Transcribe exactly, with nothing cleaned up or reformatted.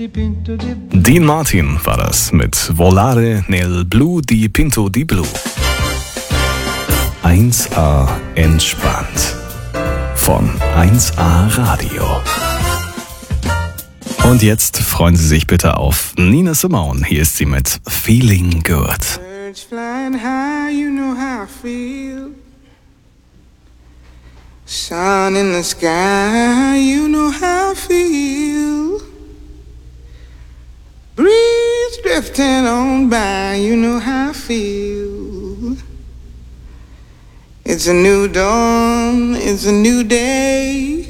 Dean Martin war das mit Volare nel blu di Pinto di Blu. eins a entspannt von eins a Radio. Und jetzt freuen Sie sich bitte auf Nina Simone. Hier ist sie mit Feeling Good. Birds flying high, you know how I feel. Sun in the sky, you know how I feel. Breeze drifting on by, you know how I feel. It's a new dawn, it's a new day.